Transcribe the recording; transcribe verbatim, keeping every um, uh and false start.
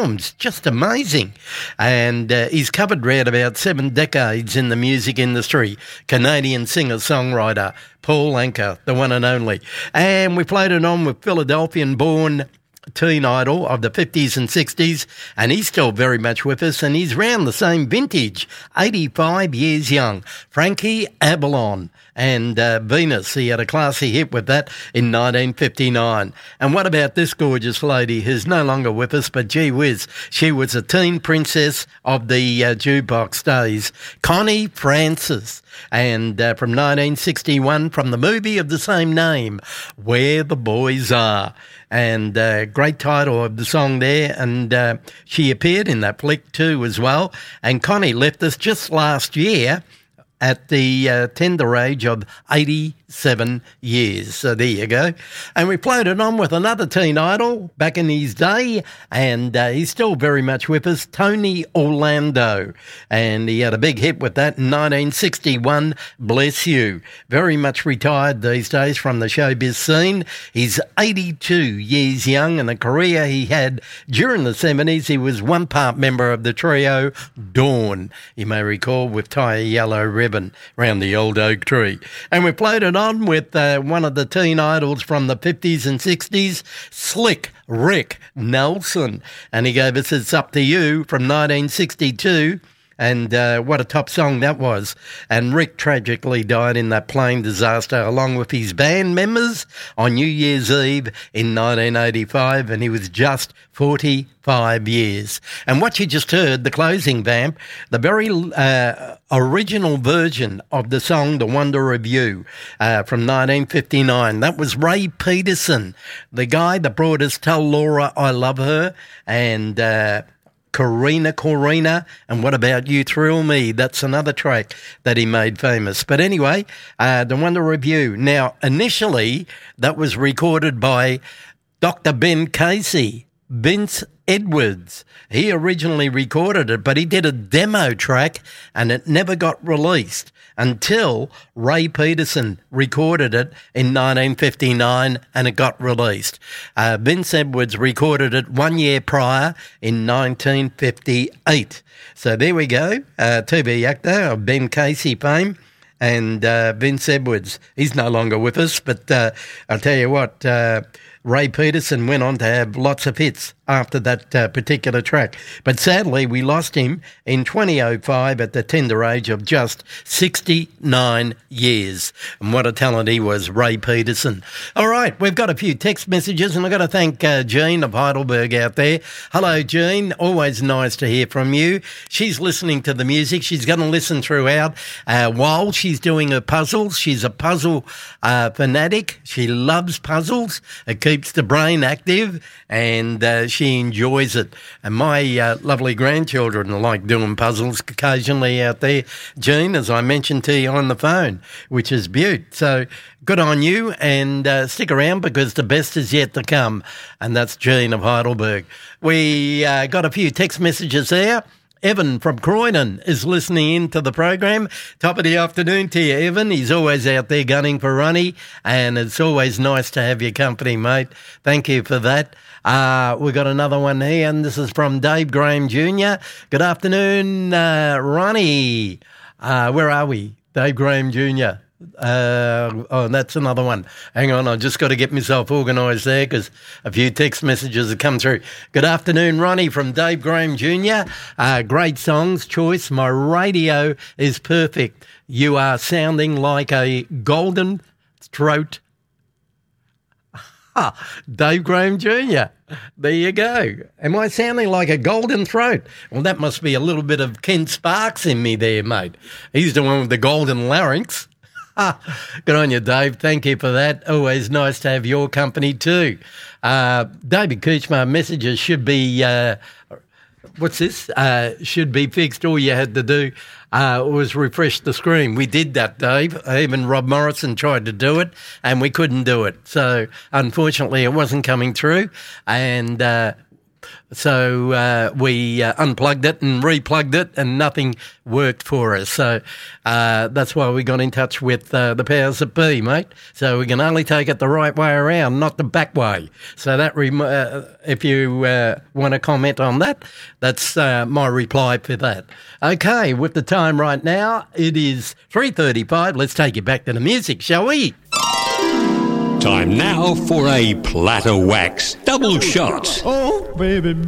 albums, just amazing. And uh, he's covered round about seven decades in the music industry. Canadian singer-songwriter Paul Anka, the one and only. And we played it on with Philadelphian-born teen idol of the fifties and sixties, and he's still very much with us, and he's round the same vintage, eighty-five years young. Frankie Avalon and uh, Venus. He had a classy hit with that in nineteen fifty-nine. And what about this gorgeous lady who's no longer with us, but gee whiz, she was a teen princess of the uh, jukebox days, Connie Francis. And uh, from nineteen sixty-one, from the movie of the same name, Where the Boys Are. And uh, great title of the song there, and uh, she appeared in that flick too as well. And Connie left us just last year at the uh, tender age of eighty-seven years. So there you go. And we played it on with another teen idol back in his day, and uh, he's still very much with us, Tony Orlando. And he had a big hit with that in nineteen sixty-one, Bless You. Very much retired these days from the showbiz scene. He's eighty-two years young, and the career he had during the seventies, he was one part member of the trio Dawn, you may recall, with Tie a Yellow Ribbon round the old oak tree. And we played it on with uh, one of the teen idols from the fifties and sixties, Slick Rick Nelson. And he gave us It's Up to You from nineteen sixty-two. And uh, what a top song that was. And Rick tragically died in that plane disaster along with his band members on New Year's Eve in nineteen eighty-five, and he was just forty-five years. And what you just heard, the closing vamp, the very uh, original version of the song The Wonder of You uh, from nineteen fifty-nine. That was Ray Peterson, the guy that brought us Tell Laura I Love Her, and uh, Corina, Corina, and What About You Thrill Me? That's another track that he made famous. But anyway, uh, The Wonder of You. Now, initially, that was recorded by Doctor Ben Casey, Vince Edwards. He originally recorded it, but he did a demo track, and it never got released until Ray Peterson recorded it in nineteen fifty-nine, and it got released. Uh, Vince Edwards recorded it one year prior in nineteen fifty-eight. So there we go, uh, T V actor of Ben Casey fame. And uh, Vince Edwards, he's no longer with us, but uh, I'll tell you what, uh, Ray Peterson went on to have lots of hits after that uh, particular track. But sadly, we lost him in twenty oh five at the tender age of just sixty-nine years. And what a talent he was, Ray Peterson. All right, we've got a few text messages, and I've got to thank uh, Jean of Heidelberg out there. Hello, Jean. Always nice to hear from you. She's listening to the music. She's going to listen throughout uh, while she's doing her puzzles. She's a puzzle uh, fanatic. She loves puzzles. It keeps the brain active, and uh, she enjoys it. And my uh, lovely grandchildren like doing puzzles occasionally out there, Jean, as I mentioned to you on the phone, which is beaut. So good on you, and uh, stick around because the best is yet to come. And that's Jean of Heidelberg. We uh, got a few text messages there. Evan from Croydon is listening in to the program. Top of the afternoon to you, Evan. He's always out there gunning for Ronnie, and it's always nice to have your company, mate. Thank you for that. Uh, we've got another one here, and this is from Dave Graham Junior Good afternoon, uh, Ronnie. Uh, where are we? Dave Graham Junior Uh, oh, that's another one. Hang on, I've just got to get myself organised there because a few text messages have come through. Good afternoon, Ronnie from Dave Graham Junior Uh, great songs choice. My radio is perfect. You are sounding like a golden throat. Ah, Dave Graham Junior There you go. Am I sounding like a golden throat? Well, that must be a little bit of Ken Sparks in me there, mate. He's the one with the golden larynx. Good on you, Dave. Thank you for that. Always nice to have your company too. Uh, David Kuchma, messages should be, uh, what's this? Uh, should be fixed. All you had to do uh, was refresh the screen. We did that, Dave. Even Rob Morrison tried to do it, and we couldn't do it. So, unfortunately, it wasn't coming through. And uh, So uh, we uh, unplugged it and replugged it, and nothing worked for us. So uh, that's why we got in touch with uh, the powers that be, mate. So we can only take it the right way around, not the back way. So that, rem- uh, if you uh, want to comment on that, that's uh, my reply for that. Okay, with the time right now, it is three thirty-five. Let's take it back to the music, shall we? Time now for a platter wax double shot. Oh, baby.